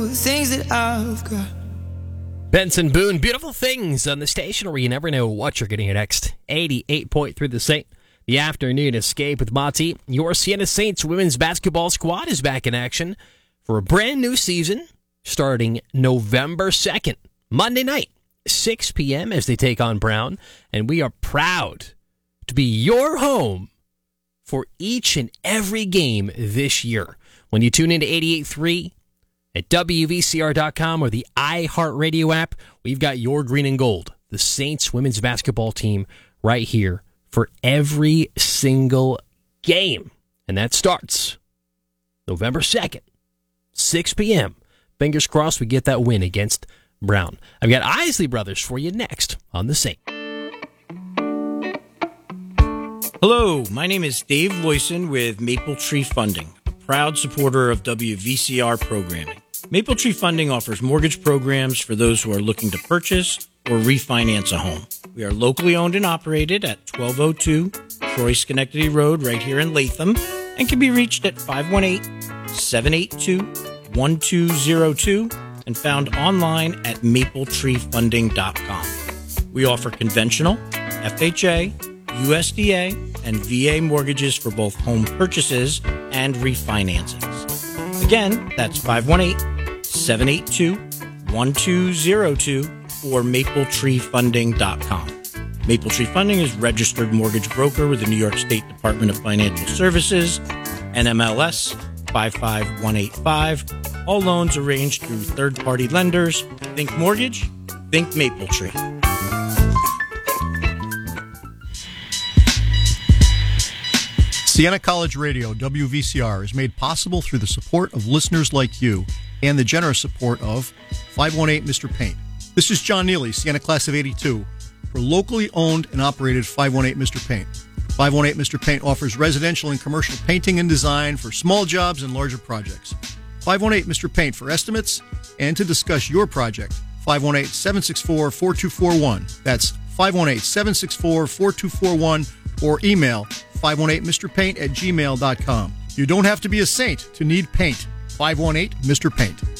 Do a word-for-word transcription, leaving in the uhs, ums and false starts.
Things that I've got. Benson Boone, Beautiful Things on the station where you never know what you're getting next. eighty-eight point three The Saint. The afternoon escape with Mati. Your Siena Saints women's basketball squad is back in action for a brand new season starting November second, Monday night, six p.m. as they take on Brown. And we are proud to be your home for each and every game this year. When you tune into eighty-eight point three at W V C R dot com or the iHeartRadio app, we've got your green and gold, the Saints women's basketball team, right here for every single game. And that starts November second, six p.m. Fingers crossed we get that win against Brown. I've got Isley Brothers for you next on The Saint. Hello, my name is Dave Loyson with Maple Tree Funding, a proud supporter of W V C R programming. Maple Tree Funding offers mortgage programs for those who are looking to purchase or refinance a home. We are locally owned and operated at twelve oh two Troy Schenectady Road right here in Latham and can be reached at five one eight, seven eight two, one two zero two and found online at maple tree funding dot com. We offer conventional, F H A, U S D A, and V A mortgages for both home purchases and refinancings. Again, that's five one eight, seven eight two, one two zero two or maple tree funding dot com. Maple Tree Funding is registered mortgage broker with the New York State Department of Financial Services, N M L S five five one eight five. All loans arranged through third-party lenders. Think mortgage, think Maple Tree. Siena College Radio, W V C R, is made possible through the support of listeners like you and the generous support of five one eight Mister Paint. This is John Neely, Siena Class of eighty-two, for locally owned and operated five one eight Mister Paint. five one eight Mister Paint offers residential and commercial painting and design for small jobs and larger projects. five one eight Mister Paint for estimates and to discuss your project. five one eight, seven six four, four two four one. That's five one eight, seven six four, four two four one or email five one eight Mister Paint at gmail dot com. You don't have to be a saint to need paint. five one eight Mister Paint.